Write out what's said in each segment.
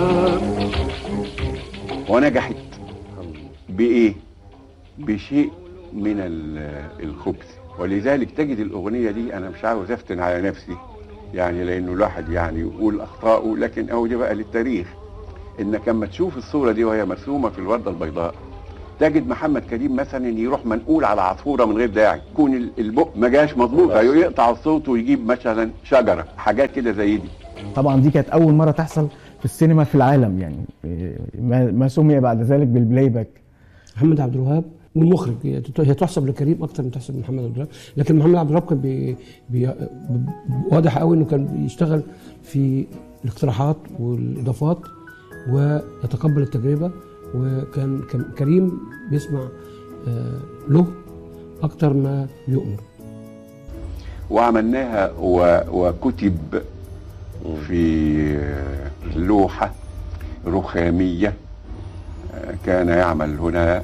ونجحت بإيه؟ بشيء من الخبث. ولذلك تجد الأغنية دي، أنا مش عاوز أفتن على نفسي يعني، لأنه الواحد يعني يقول أخطاؤه، لكن أهو دي بقى للتاريخ. إنك لما تشوف الصورة دي وهي مرسومة في الوردة البيضاء، تجد محمد كريم مثلا يروح منقول على عصفورة من غير داعي، يكون البق ما جاش مظبوط، يقطع الصوت ويجيب مثلا شجرة، حاجات كده زي دي. طبعا دي كانت أول مرة تحصل في السينما في العالم يعني، ما سمي بعد ذلك بالبلاي باك. محمد عبد الوهاب والمخرج، هي تحسب لكريم اكتر من تحسب لمحمد عبد الوهاب، لكن محمد عبد الوهاب كان واضح قوي انه كان بيشتغل في الاقتراحات والاضافات ويتقبل التجربه، وكان كريم بيسمع له اكتر ما بيؤمر. وعملناها وكتب في لوحة رخامية. كان يعمل هنا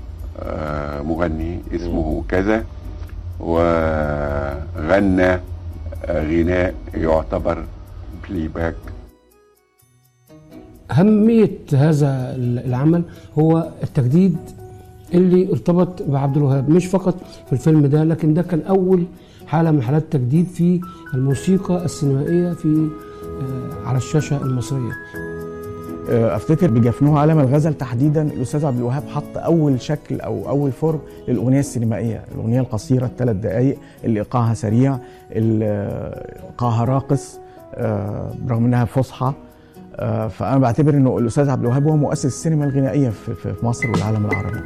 مغني اسمه كذا، وغنى غناء يعتبر بلاي باك. أهمية هذا العمل هو التجديد اللي ارتبط بعبد الوهاب، مش فقط في الفيلم ده، لكن ده كان أول حالة من حالات التجديد في الموسيقى السينمائية على الشاشة المصرية. افتكر بجفنوه عالم الغزل تحديدا الاستاذ عبد الوهاب حط اول شكل او اول فورم للاغنيه السينمائيه، الاغنيه القصيره الثلاث دقائق اللي ايقاعها سريع، اللي ايقاعها راقص برغم انها فصحى. فانا بعتبر انه الاستاذ عبد الوهاب هو مؤسس السينما الغنائيه في مصر والعالم العربي.